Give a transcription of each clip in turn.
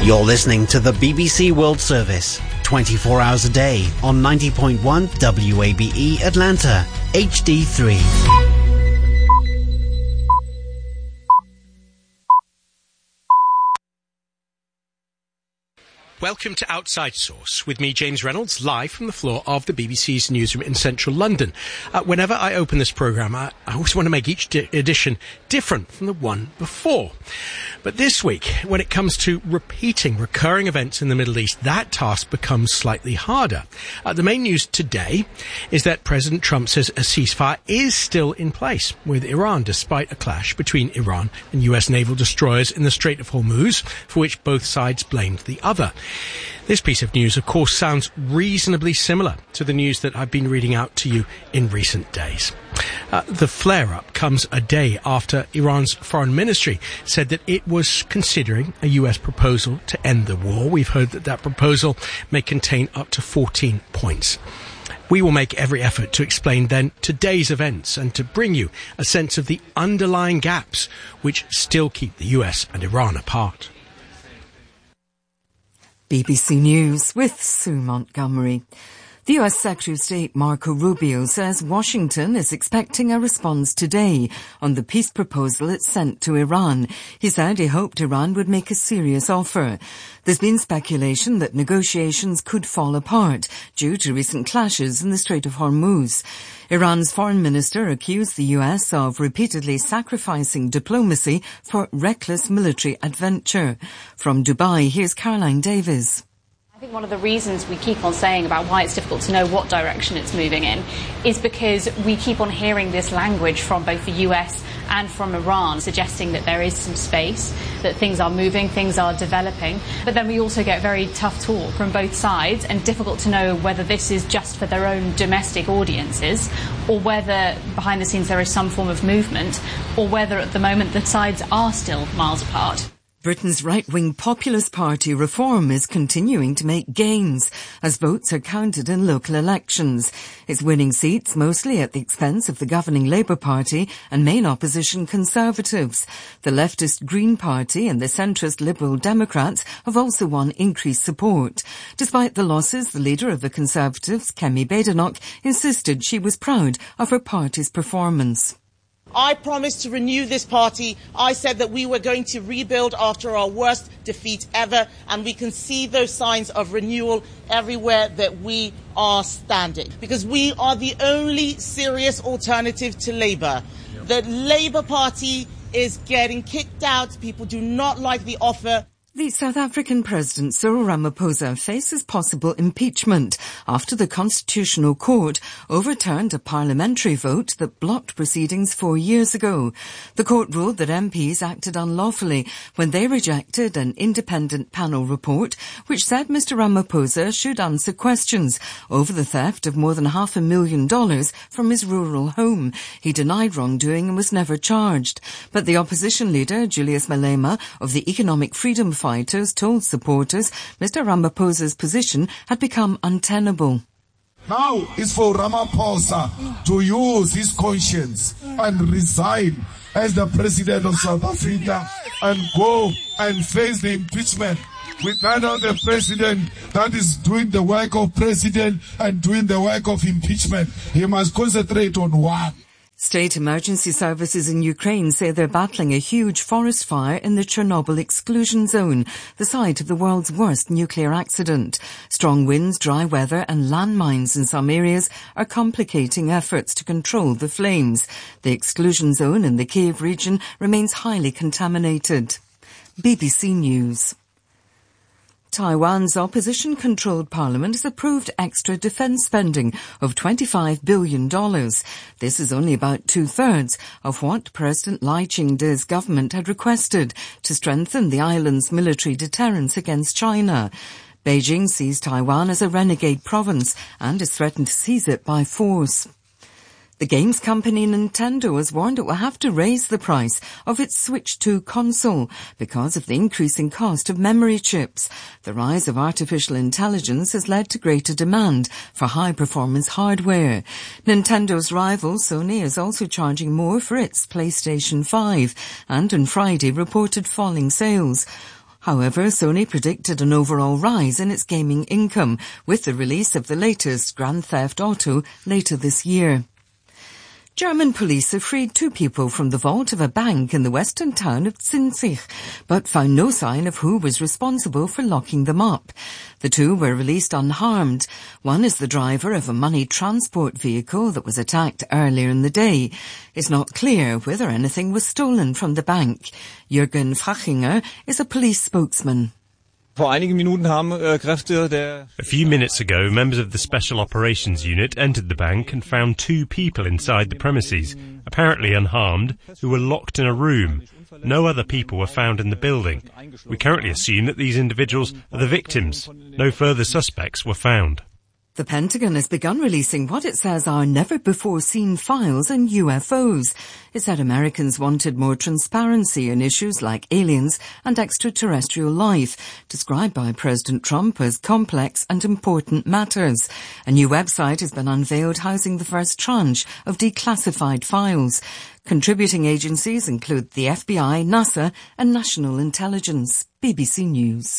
You're listening to the BBC World Service, 24 hours a day on 90.1 WABE Atlanta, HD3. Welcome to Outside Source with me, James Reynolds, live from the floor of the BBC's newsroom in central London. Whenever I open this programme, I always want to make each edition different from the one before. But this week, when it comes to repeating recurring events in the Middle East, that task becomes slightly harder. The main news today is that President Trump says a ceasefire is still in place with Iran, despite a clash between Iran and US naval destroyers in the Strait of Hormuz, for which both sides blamed the other. This piece of news, of course, sounds reasonably similar to the news that I've been reading out to you in recent days. The flare-up comes a day after Iran's foreign ministry said that it was considering a US proposal to end the war. We've heard that that proposal may contain up to 14 points. We will make every effort to explain then today's events and to bring you a sense of the underlying gaps which still keep the US and Iran apart. BBC News with Sue Montgomery. The US Secretary of State Marco Rubio says Washington is expecting a response today on the peace proposal it sent to Iran. He said he hoped Iran would make a serious offer. There's been speculation that negotiations could fall apart due to recent clashes in the Strait of Hormuz. Iran's foreign minister accused the US of repeatedly sacrificing diplomacy for reckless military adventure. From Dubai, here's Caroline Davies. I think one of the reasons we keep on saying about why it's difficult to know what direction it's moving in is because we keep on hearing this language from both the US and from Iran suggesting that there is some space, that things are moving, things are developing. But then we also get very tough talk from both sides and difficult to know whether this is just for their own domestic audiences or whether behind the scenes there is some form of movement or whether at the moment the sides are still miles apart. Britain's right-wing Populist Party Reform is continuing to make gains as votes are counted in local elections. It's winning seats mostly at the expense of the governing Labour Party and main opposition Conservatives. The leftist Green Party and the centrist Liberal Democrats have also won increased support. Despite the losses, the leader of the Conservatives, Kemi Badenoch, insisted she was proud of her party's performance. I promised to renew this party. I said that we were going to rebuild after our worst defeat ever, and we can see those signs of renewal everywhere that we are standing. Because we are the only serious alternative to Labour. The Labour Party is getting kicked out. People do not like the offer. The South African President Cyril Ramaphosa faces possible impeachment after the Constitutional Court overturned a parliamentary vote that blocked proceedings 4 years ago. The court ruled that MPs acted unlawfully when they rejected an independent panel report which said Mr Ramaphosa should answer questions over the theft of more than $500,000 from his rural home. He denied wrongdoing and was never charged. But the opposition leader, Julius Malema, of the Economic Freedom Fighters told supporters Mr Ramaphosa's position had become untenable. Now is for Ramaphosa to use his conscience and resign as the President of South Africa and go and face the impeachment with another president that is doing the work of president and doing the work of impeachment. He must concentrate on one. State emergency services in Ukraine say they're battling a huge forest fire in the Chernobyl exclusion zone, the site of the world's worst nuclear accident. Strong winds, dry weather and landmines in some areas are complicating efforts to control the flames. The exclusion zone in the Kyiv region remains highly contaminated. BBC News. Taiwan's opposition-controlled parliament has approved extra defence spending of $25 billion. This is only about two-thirds of what President Lai Ching-te's government had requested to strengthen the island's military deterrence against China. Beijing sees Taiwan as a renegade province and has threatened to seize it by force. The games company Nintendo has warned it will have to raise the price of its Switch 2 console because of the increasing cost of memory chips. The rise of artificial intelligence has led to greater demand for high-performance hardware. Nintendo's rival Sony is also charging more for its PlayStation 5 and on Friday reported falling sales. However, Sony predicted an overall rise in its gaming income with the release of the latest Grand Theft Auto later this year. German police have freed 2 people from the vault of a bank in the western town of Zinzig, but found no sign of who was responsible for locking them up. The 2 were released unharmed. One is the driver of a money transport vehicle that was attacked earlier in the day. It's not clear whether anything was stolen from the bank. Jürgen Fachinger is a police spokesman. A few minutes ago, members of the Special Operations Unit entered the bank and found 2 people inside the premises, apparently unharmed, who were locked in a room. No other people were found in the building. We currently assume that these individuals are the victims. No further suspects were found. The Pentagon has begun releasing what it says are never-before-seen files on UFOs. It said Americans wanted more transparency in issues like aliens and extraterrestrial life, described by President Trump as complex and important matters. A new website has been unveiled housing the first tranche of declassified files. Contributing agencies include the FBI, NASA and National Intelligence. BBC News.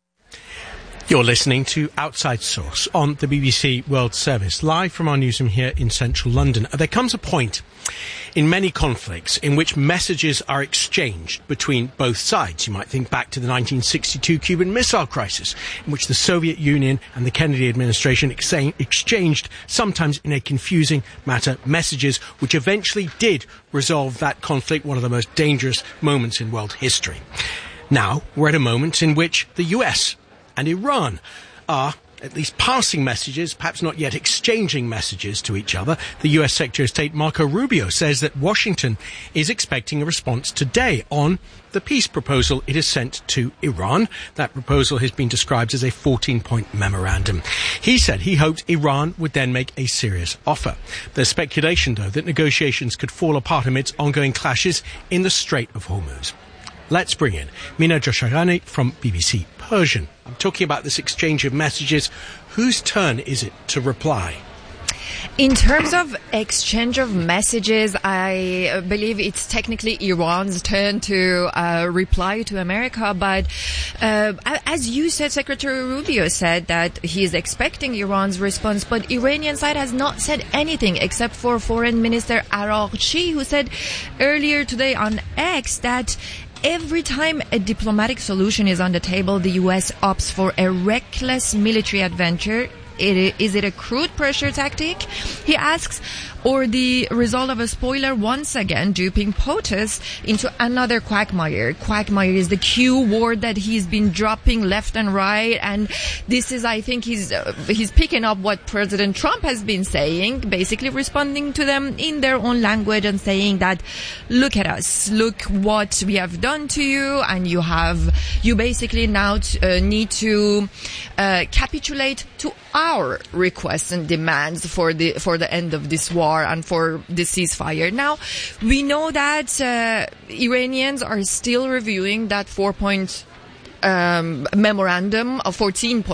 You're listening to Outside Source on the BBC World Service, live from our newsroom here in central London. There comes a point in many conflicts in which messages are exchanged between both sides. You might think back to the 1962 Cuban Missile Crisis, in which the Soviet Union and the Kennedy administration exchanged, sometimes in a confusing manner, messages which eventually did resolve that conflict, one of the most dangerous moments in world history. Now, we're at a moment in which the US and Iran are at least passing messages, perhaps not yet exchanging messages to each other. The US Secretary of State Marco Rubio says that Washington is expecting a response today on the peace proposal it has sent to Iran. That proposal has been described as a 14-point memorandum. He said he hoped Iran would then make a serious offer. There's speculation, though, that negotiations could fall apart amidst ongoing clashes in the Strait of Hormuz. Let's bring in Mina Josharani from BBC Persian. I'm talking about this exchange of messages. Whose turn is it to reply? In terms of exchange of messages, I believe it's technically Iran's turn to reply to America. But as you said, Secretary Rubio said that he is expecting Iran's response. But Iranian side has not said anything except for Foreign Minister Araghchi, who said earlier today on X that every time a diplomatic solution is on the table, the U.S. opts for a reckless military adventure. Is it a crude pressure tactic? He asks, or the result of a spoiler once again duping POTUS into another quagmire. Quagmire is the Q word that he's been dropping left and right, and this is, I think, he's picking up what President Trump has been saying, basically responding to them in their own language and saying that, look at us, look what we have done to you, and you basically now need to capitulate to our requests and demands for the end of this war and for the ceasefire. Now, we know that Iranians are still reviewing that 14-point memorandum of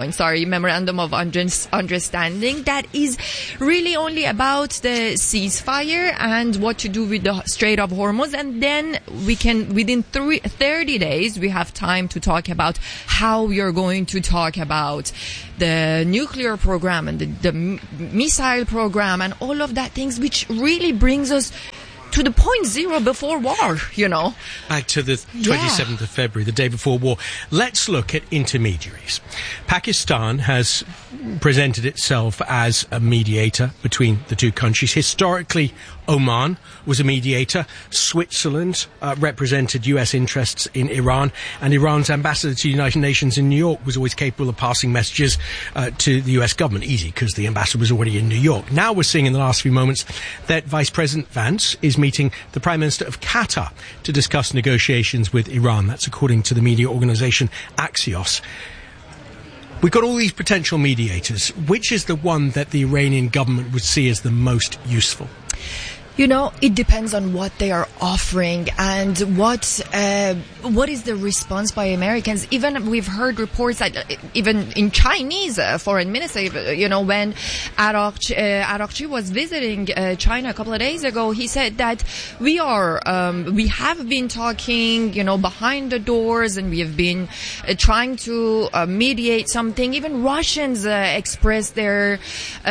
understanding that is really only about the ceasefire and what to do with the Strait of Hormuz, and then we can, within 30 days, we have time to talk about how we are going to talk about the nuclear program and the missile program and all of that things, which really brings us to the point zero before war, you know. Back to the 27th of February, the day before war. Let's look at intermediaries. Pakistan has presented itself as a mediator between the two countries. Historically, Oman was a mediator. Switzerland represented US interests in Iran, and Iran's ambassador to the United Nations in New York was always capable of passing messages to the US government. Easy, because the ambassador was already in New York. Now we're seeing in the last few moments that Vice President Vance is meeting the Prime Minister of Qatar to discuss negotiations with Iran. That's according to the media organisation Axios. We've got all these potential mediators. Which is the one that the Iranian government would see as the most useful? It depends on what they are offering and what is the response by Americans. Even we've heard reports that even in Chinese foreign minister, when Arakchi was visiting China a couple of days ago, he said that we have been talking, behind the doors, and we have been trying to mediate something. Even Russians expressed their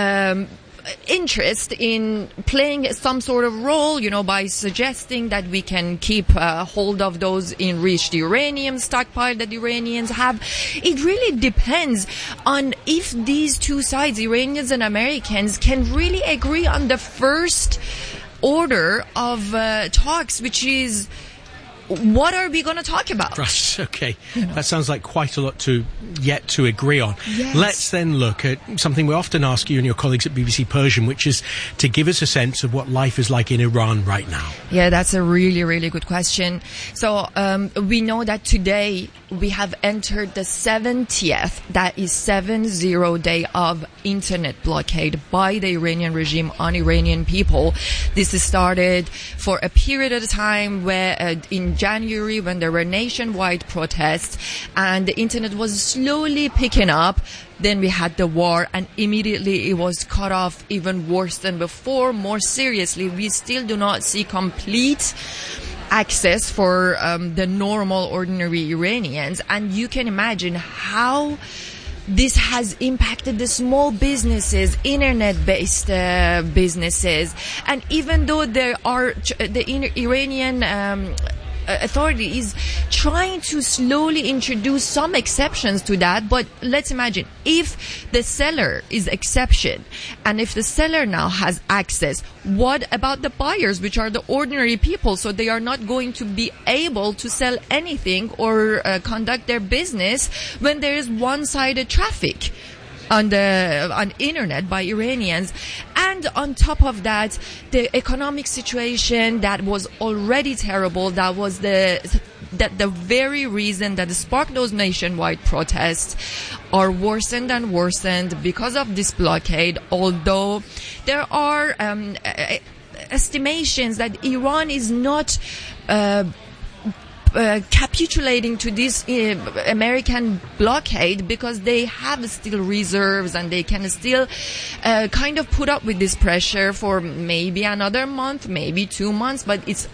interest in playing some sort of role, by suggesting that we can keep hold of those enriched uranium stockpile that Iranians have. It really depends on if these two sides, Iranians and Americans, can really agree on the first order of talks, which is, what are we going to talk about? Right, okay. That sounds like quite a lot yet to agree on. Yes. Let's then look at something we often ask you and your colleagues at BBC Persian, which is to give us a sense of what life is like in Iran right now. Yeah, that's a really, really good question. So we know that today we have entered the 70th, that is 70 day of internet blockade by the Iranian regime on Iranian people. This is started for a period of time where in January, when there were nationwide protests and the internet was slowly picking up. Then we had the war, and immediately it was cut off even worse than before. More seriously, we still do not see complete access for the normal, ordinary Iranians. And you can imagine how this has impacted the small businesses, internet-based businesses. And even though there are the Iranian authority is trying to slowly introduce some exceptions to that, but let's imagine if the seller is exception and if the seller now has access, what about the buyers, which are the ordinary people? So they are not going to be able to sell anything or conduct their business when there is one-sided traffic on internet by Iranians. And on top of that, the economic situation that was already terrible, that was the very reason that sparked those nationwide protests, are worsened and worsened because of this blockade. Although there are estimations that Iran is not capitulating to this American blockade because they have still reserves and they can still kind of put up with this pressure for maybe another month, maybe 2 months, but it's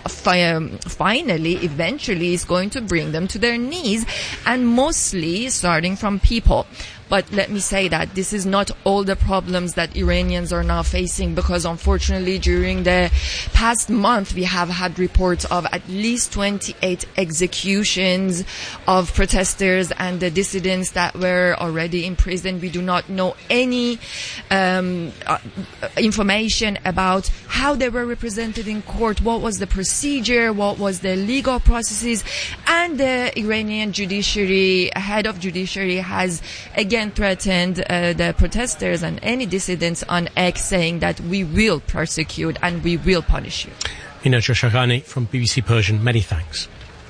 eventually is going to bring them to their knees, and mostly starting from people. But let me say that this is not all the problems that Iranians are now facing, because unfortunately during the past month we have had reports of at least 28 executions of protesters and the dissidents that were already in prison. We do not know any information about how they were represented in court, what was the procedure, what was the legal processes. And the Iranian judiciary, head of judiciary, has again threatened the protesters and any dissidents on X, saying that we will persecute and we will punish you. Mina Joshagani from BBC Persian, many thanks.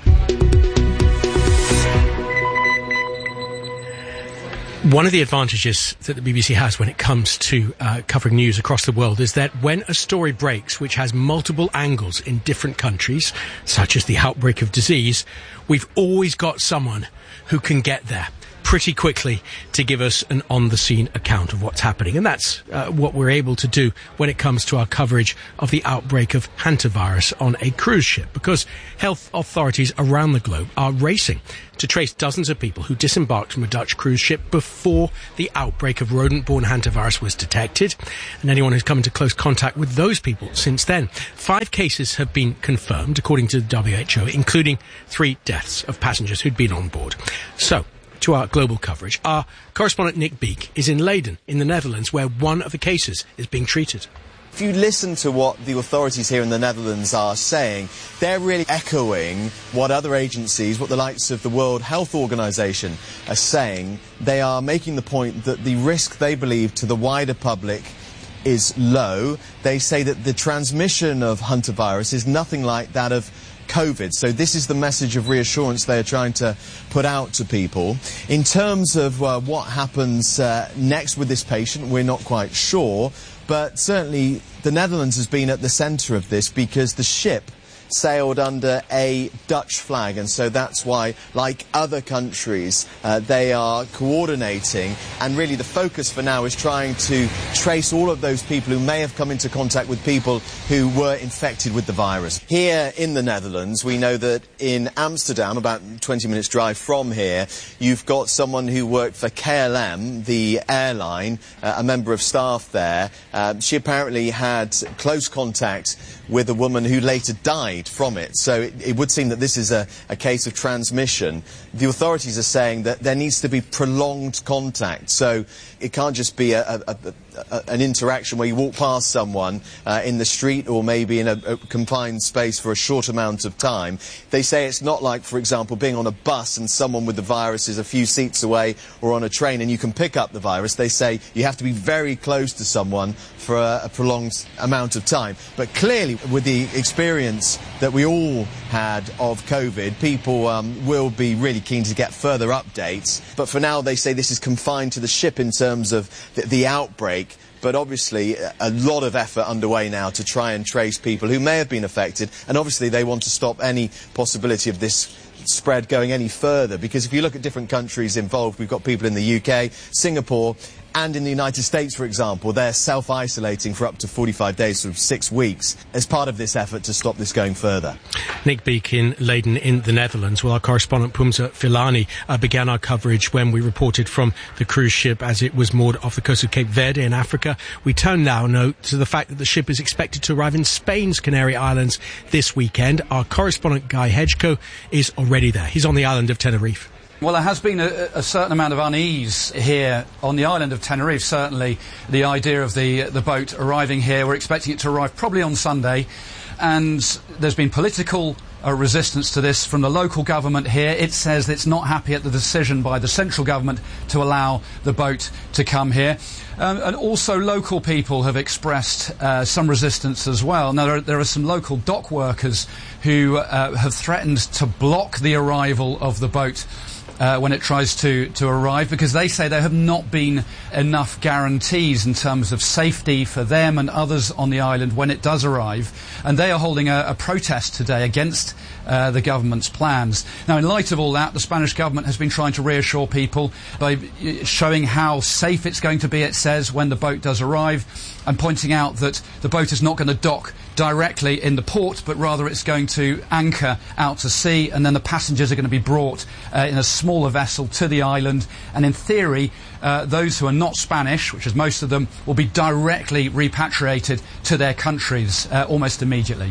One of the advantages that the BBC has when it comes to covering news across the world is that when a story breaks which has multiple angles in different countries, such as the outbreak of disease, we've always got someone who can get there pretty quickly to give us an on-the-scene account of what's happening. And that's what we're able to do when it comes to our coverage of the outbreak of hantavirus on a cruise ship, because health authorities around the globe are racing to trace dozens of people who disembarked from a Dutch cruise ship before the outbreak of rodent-borne hantavirus was detected, and anyone who's come into close contact with those people since then. 5 cases have been confirmed, according to the WHO, including 3 deaths of passengers who'd been on board. So, to our global coverage, our correspondent Nick Beek is in Leiden, in the Netherlands, where one of the cases is being treated. If you listen to what the authorities here in the Netherlands are saying, they're really echoing what other agencies, what the likes of the World Health Organization are saying. They are making the point that the risk they believe to the wider public is low. They say that the transmission of hantavirus is nothing like that of COVID. So this is the message of reassurance they're trying to put out to people. In terms of what happens next with this patient, we're not quite sure, but certainly the Netherlands has been at the centre of this because the ship sailed under a Dutch flag, and so that's why, like other countries, they are coordinating, and really the focus for now is trying to trace all of those people who may have come into contact with people who were infected with the virus. Here in the Netherlands, we know that in Amsterdam, about 20 minutes drive from here, you've got someone who worked for KLM, the airline, a member of staff there. She apparently had close contact with a woman who later died from it. So it would seem that this is a case of transmission. The authorities are saying that there needs to be prolonged contact. So it can't just be an interaction where you walk past someone in the street or maybe in a confined space for a short amount of time. They say it's not like, for example, being on a bus and someone with the virus is a few seats away, or on a train and you can pick up the virus. They say you have to be very close to someone for a prolonged amount of time. But clearly, with the experience that we all had of COVID, people will be really keen to get further updates. But for now, they say this is confined to the ship in terms of the outbreak. But obviously, a lot of effort underway now to try and trace people who may have been affected. And obviously, they want to stop any possibility of this spread going any further. Because if you look at different countries involved, we've got people in the UK, Singapore, and in the United States, for example, they're self-isolating for up to 45 days, sort of 6 weeks, as part of this effort to stop this going further. Nick Beek in Leiden in the Netherlands. Well, our correspondent Pumza Filani began our coverage when we reported from the cruise ship as it was moored off the coast of Cape Verde in Africa. We turn now to the fact that the ship is expected to arrive in Spain's Canary Islands this weekend. Our correspondent Guy Hedgecoe is already there. He's on the island of Tenerife. Well, there has been a certain amount of unease here on the island of Tenerife, certainly the idea of the boat arriving here. We're expecting it to arrive probably on Sunday, and there's been political resistance to this from the local government here. It says it's not happy at the decision by the central government to allow the boat to come here. And also local people have expressed some resistance as well. Now, there are some local dock workers who have threatened to block the arrival of the boat when it tries to arrive, because they say there have not been enough guarantees in terms of safety for them and others on the island when it does arrive. And they are holding a protest today against the government's plans. Now, in light of all that, the Spanish government has been trying to reassure people by showing how safe it's going to be, it says, when the boat does arrive, and pointing out that the boat is not going to dock directly in the port, but rather it's going to anchor out to sea, and then the passengers are going to be brought in a smaller vessel to the island. And in theory, those who are not Spanish, which is most of them, will be directly repatriated to their countries almost immediately.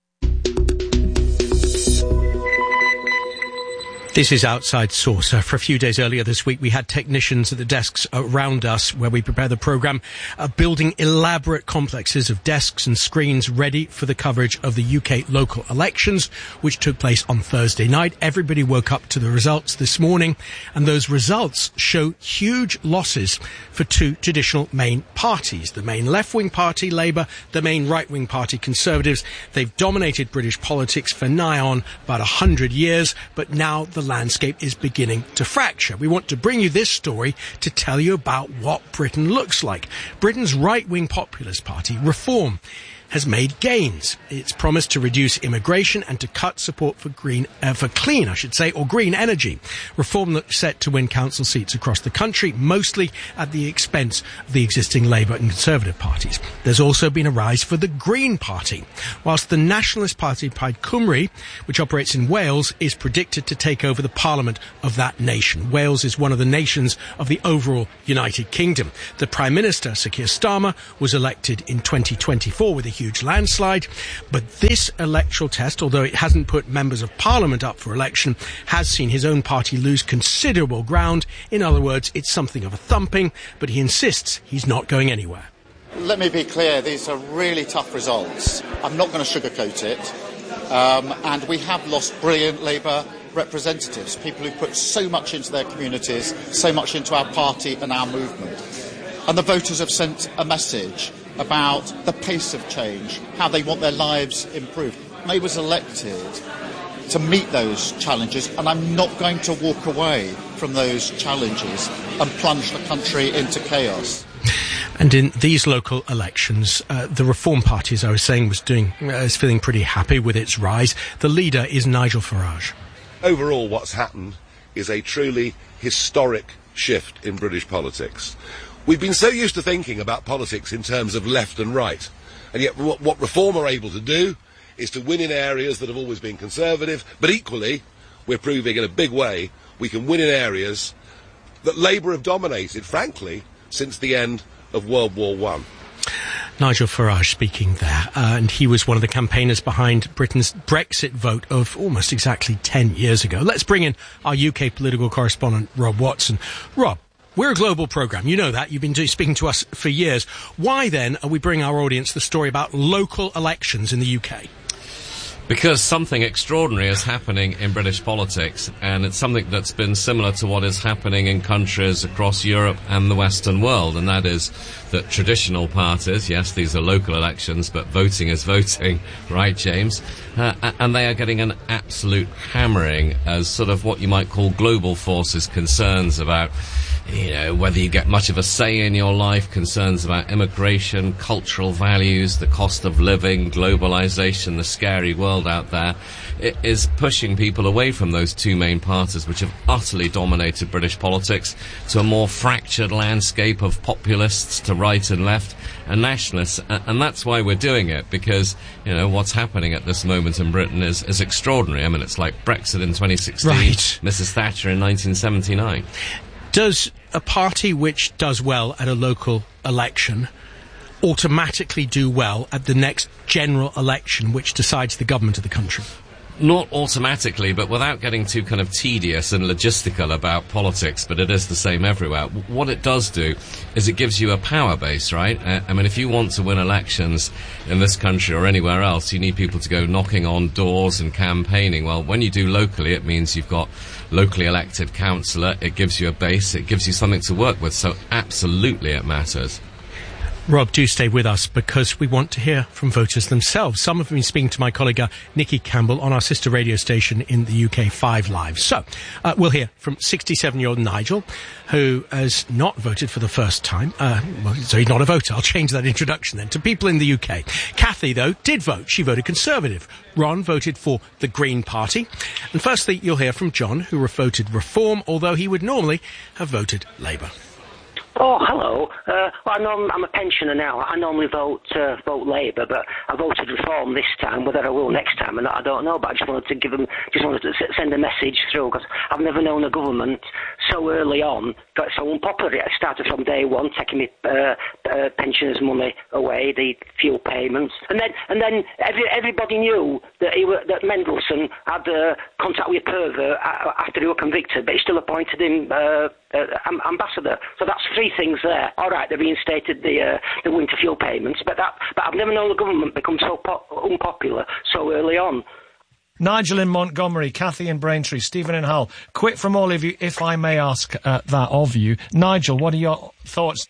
This is Outside Source. For a few days earlier this week, we had technicians at the desks around us where we prepare the programme, building elaborate complexes of desks and screens ready for the coverage of the UK local elections, which took place on Thursday night. Everybody woke up to the results this morning, and those results show huge losses for two traditional main parties. The main left-wing party, Labour, the main right-wing party, Conservatives. They've dominated British politics for nigh on about 100 years, but now the landscape is beginning to fracture. We want to bring you this story to tell you about what Britain looks like. Britain's right-wing populist party, Reform, has made gains. It's promised to reduce immigration and to cut support for green energy. Reform looks set to win council seats across the country, mostly at the expense of the existing Labour and Conservative parties. There's also been a rise for the Green Party, whilst the nationalist party Plaid Cymru, which operates in Wales, is predicted to take over the parliament of that nation. Wales is one of the nations of the overall United Kingdom. The Prime Minister, Sir Keir Starmer, was elected in 2024 with a huge landslide, but this electoral test, although it hasn't put members of parliament up for election, has seen his own party lose considerable ground. In other words, it's something of a thumping, but he insists he's not going anywhere. Let me be clear, these are really tough results. I'm not going to sugarcoat it. And we have lost brilliant Labour representatives, people who put so much into their communities, so much into our party and our movement. And the voters have sent a message about the pace of change, how they want their lives improved. May was elected to meet those challenges, and I'm not going to walk away from those challenges and plunge the country into chaos. And in these local elections, the Reform Party, as I was saying, is feeling pretty happy with its rise. The leader is Nigel Farage. Overall, what's happened is a truly historic shift in British politics. We've been so used to thinking about politics in terms of left and right, and yet what Reform are able to do is to win in areas that have always been conservative, but equally, we're proving in a big way, we can win in areas that Labour have dominated, frankly, since the end of World War I. Nigel Farage speaking there, and he was one of the campaigners behind Britain's Brexit vote of almost exactly 10 years ago. Let's bring in our UK political correspondent, Rob Watson. Rob, we're a global programme. You know that. You've been speaking to us for years. Why, then, are we bringing our audience the story about local elections in the UK? Because something extraordinary is happening in British politics, and it's something that's been similar to what is happening in countries across Europe and the Western world, and that is that traditional parties, yes, these are local elections, but voting is voting, right, James? And they are getting an absolute hammering as sort of what you might call global forces concerns about, you know, whether you get much of a say in your life, concerns about immigration, cultural values, the cost of living, globalization, the scary world out there. It is pushing people away from those two main parties which have utterly dominated British politics to a more fractured landscape of populists to right and left and nationalists. And that's why we're doing it, because, you know, what's happening at this moment in Britain is extraordinary. I mean, it's like Brexit in 2016, right. Mrs. Thatcher in 1979. Does a party which does well at a local election automatically do well at the next general election which decides the government of the country? Not automatically, but without getting too kind of tedious and logistical about politics, but it is the same everywhere. What it does do is it gives you a power base, right? I mean, if you want to win elections in this country or anywhere else, you need people to go knocking on doors and campaigning. Well, when you do locally, it means you've got locally elected councillor, it gives you a base, it gives you something to work with, so absolutely it matters. Rob, do stay with us because we want to hear from voters themselves. Some have been speaking to my colleague Nikki Campbell on our sister radio station in the UK, 5 Live. So, we'll hear from 67-year-old Nigel, who has not voted for the first time. So he's not a voter. I'll change that introduction then to people in the UK. Kathy, though, did vote. She voted Conservative. Ron voted for the Green Party. And firstly, you'll hear from John, who voted Reform, although he would normally have voted Labour. Oh, hello. I'm a pensioner now. I normally vote Labour, but I voted Reform this time. Whether I will next time or not, I don't know. But I just wanted to send a message through, because I've never known a government so early on got so unpopular. It started from day one, taking me pensioners' money away, the fuel payments, and then everybody knew that Mendelssohn had contact with a pervert after he was convicted, but he still appointed him ambassador. So that's three things there. All right, they reinstated the winter fuel payments, but I've never known the government become so unpopular so early on. Nigel in Montgomery, Kathy in Braintree, Stephen in Hull. Quick from all of you, if I may ask that of you. Nigel, what are your thoughts?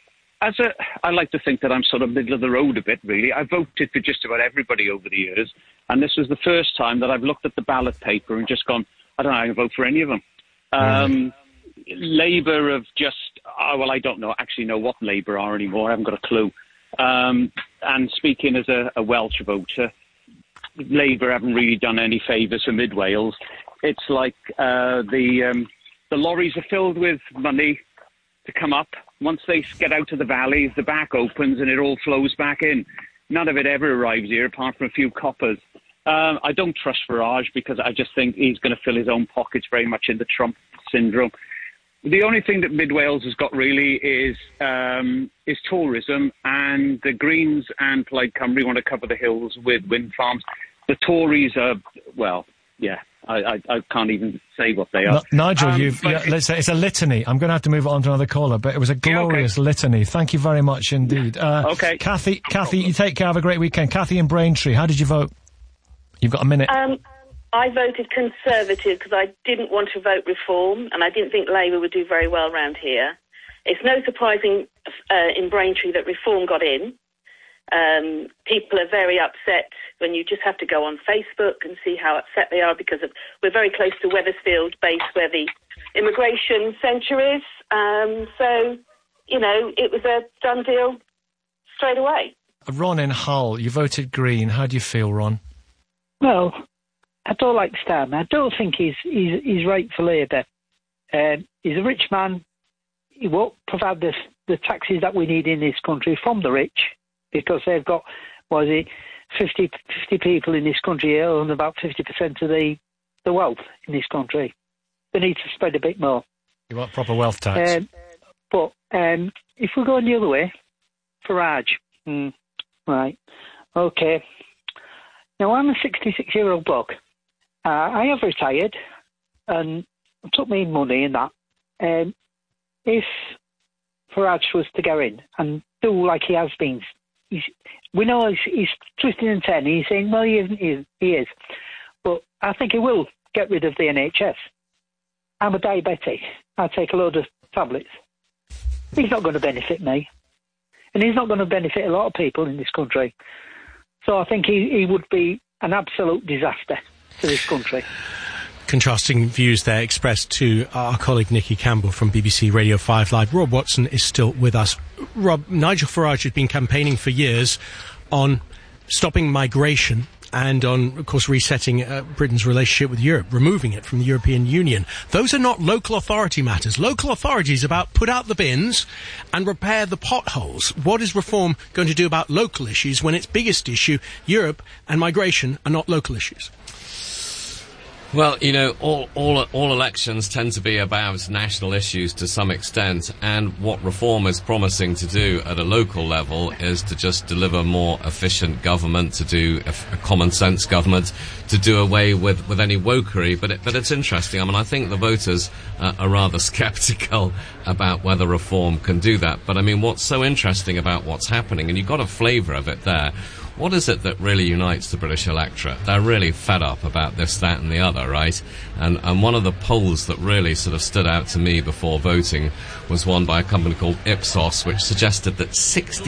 I like to think that I'm sort of middle of the road a bit, really. I voted for just about everybody over the years, and this was the first time that I've looked at the ballot paper and just gone, I don't know, I can vote for any of them. Labour have just, I don't actually know what Labour are anymore. I haven't got a clue. And speaking as a Welsh voter, Labour haven't really done any favours for Mid Wales. It's like the lorries are filled with money to come up. Once they get out of the valleys, the back opens and it all flows back in. None of it ever arrives here apart from a few coppers. I don't trust Farage because I just think he's going to fill his own pockets very much in the Trump syndrome. The only thing that Mid Wales has got really is tourism, and the Greens and Plaid Cymru want to cover the hills with wind farms. The Tories are, well, yeah, I can't even say what they are. Nigel, let's say it's a litany. I'm going to have to move on to another caller, but it was a glorious litany. Thank you very much indeed. Okay. Kathy, you take care. Have a great weekend. Kathy in Braintree, how did you vote? You've got a minute. I voted Conservative because I didn't want to vote Reform, and I didn't think Labour would do very well around here. It's no surprising in Braintree that Reform got in. People are very upset when you just have to go on Facebook and see how upset they are because we're very close to Wethersfield base where the immigration centre is. So, you know, it was a done deal straight away. Ron in Hull, you voted Green. How do you feel, Ron? Well, I don't like Starmer. I don't think he's right for Labour. He's a rich man. He won't provide the taxes that we need in this country from the rich because they've got, 50 people in this country own about 50% of the wealth in this country. They need to spread a bit more. You want proper wealth tax? But if we're going the other way, Farage, right, okay. Now, I'm a 66-year-old bloke. I have retired and took me money and that. If Farage was to go in and do like he has been, we know he's twisting and turning. He's saying, well, he is. But I think he will get rid of the NHS. I'm a diabetic. I take a load of tablets. He's not going to benefit me. And he's not going to benefit a lot of people in this country. So I think he would be an absolute disaster to this country. Contrasting views there expressed to our colleague Nikki Campbell from BBC Radio 5 Live. Rob Watson is still with us. Rob, Nigel Farage has been campaigning for years on stopping migration and on, of course, resetting Britain's relationship with Europe, removing it from the European Union. Those are not local authority matters. Local authority is about put out the bins and repair the potholes. What is reform going to do about local issues when its biggest issue, Europe and migration, are not local issues? Well, you know, all elections tend to be about national issues to some extent, and what reform is promising to do at a local level is to just deliver more efficient government, to do a common sense government, to do away with any wokery. But it's interesting. I mean, I think the voters are rather sceptical about whether reform can do that. But I mean, what's so interesting about what's happening, and you've got a flavour of it there. What is it that really unites the British electorate? They're really fed up about this, that and the other, right? And one of the polls that really sort of stood out to me before voting was one by a company called Ipsos, which suggested that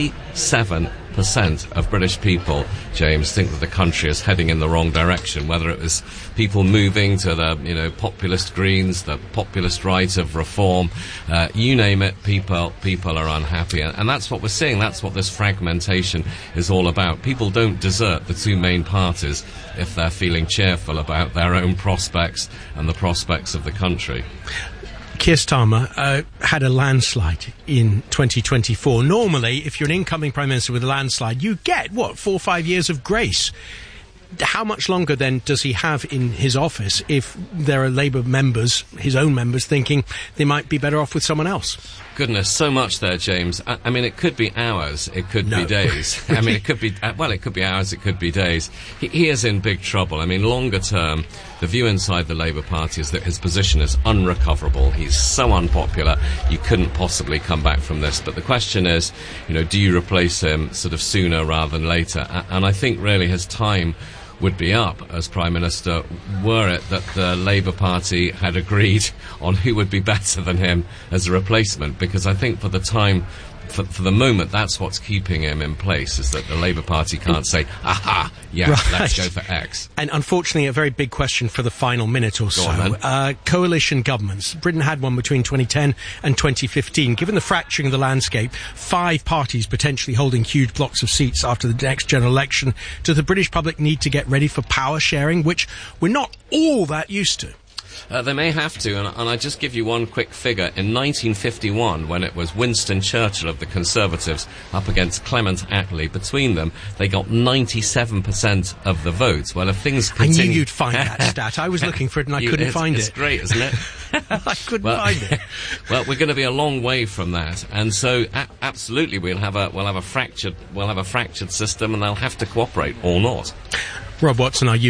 67% of British people, James, think that the country is heading in the wrong direction, whether it was people moving to the, you know, populist Greens, the populist right of reform, you name it, people are unhappy. And that's what we're seeing. That's what this fragmentation is all about. People don't desert the two main parties if they're feeling cheerful about their own prospects and the prospects of the country. Keir Starmer had a landslide in 2024. Normally, if you're an incoming Prime Minister with a landslide, you get, 4 or 5 years of grace. How much longer, then, does he have in his office if there are Labour members, his own members, thinking they might be better off with someone else? Goodness, so much there, James. I mean, it could be hours, it could be days. I mean, it could be, it could be hours, it could be days. He is in big trouble. I mean, longer term, the view inside the Labour Party is that his position is unrecoverable. He's so unpopular, you couldn't possibly come back from this. But the question is, you know, do you replace him sort of sooner rather than later? And I think really his time would be up as Prime Minister were it that the Labour Party had agreed on who would be better than him as a replacement, because I think for the time, for the moment, that's what's keeping him in place, is that the Labour Party can't say, aha, yeah, right, let's go for X. And unfortunately, a very big question for the final minute or so. Coalition governments. Britain had one between 2010 and 2015. Given the fracturing of the landscape, 5 parties potentially holding huge blocks of seats after the next general election, does the British public need to get ready for power sharing, which we're not all that used to? They may have to, and I just give you one quick figure. In 1951, when it was Winston Churchill of the Conservatives up against Clement Attlee, between them, they got 97% of the votes. Well, if things continue... I knew you'd find that stat. I was looking for it and I couldn't find it. It's great, isn't it? I couldn't find it. Well, we're going to be a long way from that, and so absolutely we'll have a fractured system, and they'll have to cooperate or not. Rob Watson, are you